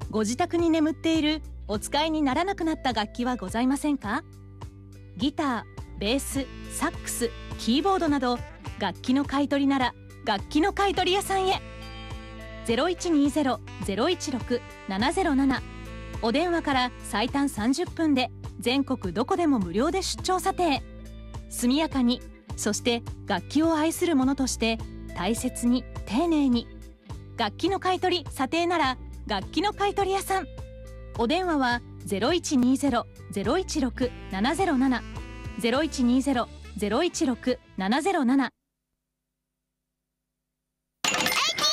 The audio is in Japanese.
ご自宅に眠っているお使いにならなくなった楽器はございませんか？ギター、ベース、サックス、キーボードなど楽器の買い取りなら楽器の買い取り屋さんへ。0120-016-707、お電話から最短30分で全国どこでも無料で出張査定。速やかに、そして楽器を愛する者として大切に丁寧に。楽器の買い取り査定なら楽器の買い取り屋さん。お電話は0120-016-707、0120-016-707